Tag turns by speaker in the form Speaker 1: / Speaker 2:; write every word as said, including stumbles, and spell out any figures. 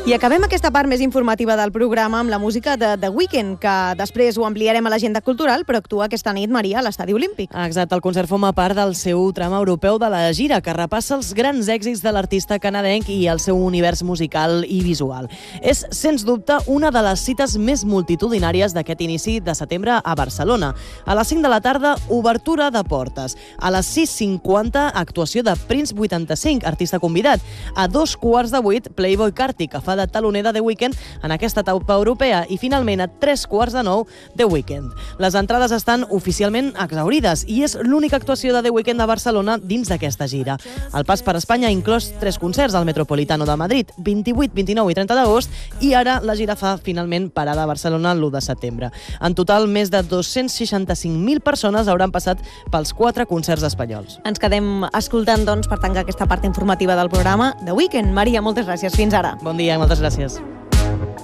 Speaker 1: I acabem aquesta part més informativa del programa amb la música de The Weeknd, que després ho ampliarem a l'agenda cultural, però actua aquesta nit, Maria, a l'Estadi Olímpic.
Speaker 2: Exacte, el concert forma part del seu tram europeu de la gira, que repassa els grans èxits de l'artista canadenc i el seu univers musical i visual. És, sens dubte, una de les cites més multitudinàries d'aquest inici de setembre a Barcelona. A les cinc de la tarda, obertura de portes. A les sis cinquanta, actuació de Prince vuitanta-cinc, artista convidat. A dos quarts de vuit, Playboi Carti, que fa de taloner de The Weeknd en aquesta etapa europea, i finalment a tres quarts de nou The Weeknd. Les entrades estan oficialment exhaurides i és l'única actuació de The Weeknd a Barcelona dins d'aquesta gira. El pas per Espanya ha inclòs tres concerts al Metropolitano de Madrid, vint-i-vuit, vint-i-nou i trenta d'agost, i ara la gira fa finalment parada a Barcelona l'u de setembre. En total, més de dos-cents seixanta-cinc mil persones hauran passat pels quatre concerts espanyols.
Speaker 1: Ens quedem escoltant, doncs, per tancar aquesta part informativa del programa, The Weeknd. Maria, moltes gràcies. Fins ara.
Speaker 2: Bon dia, moltes gràcies.